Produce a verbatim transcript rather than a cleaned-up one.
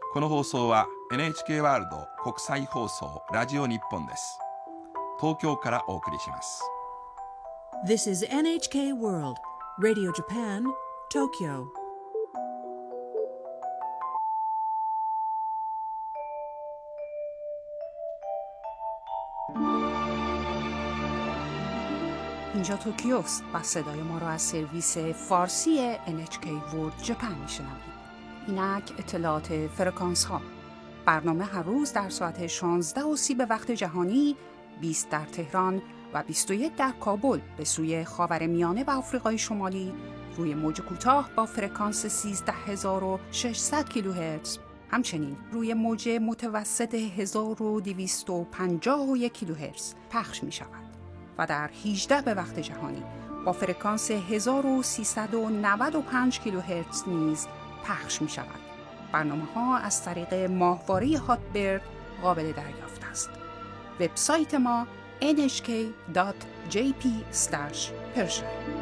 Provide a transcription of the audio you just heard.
この放送は エヌエイチケー ワールド国際放送ラジオ日本です。東京からお送りします。 This is エヌエイチケー World Radio Japan, Tokyo. اینجا توکیوست و صدای ما را از سرویس فارسی ان اچ کی World Japan میشنوید. اینک اطلاعات فرکانس ها. برنامه هر روز در ساعت شانزده و سی به وقت جهانی، بیست در تهران و بیست و یک در کابل به سوی خاورمیانه و آفریقای شمالی روی موج کوتاه با فرکانس سیزده هزار و ششصد کیلوهرتز، همچنین روی موج متوسط هزار و دویست و پنجاه و یک کیلوهرتز پخش می شود و در هجده به وقت جهانی با فرکانس هزار و سیصد و نود و پنج کیلوهرتز نیز پخش می شود. برنامه ها از طریق ماهواره هاتبرد قابل دریافت است. وبسایت ما ان اچ کی دات جی پی اسلش پرشن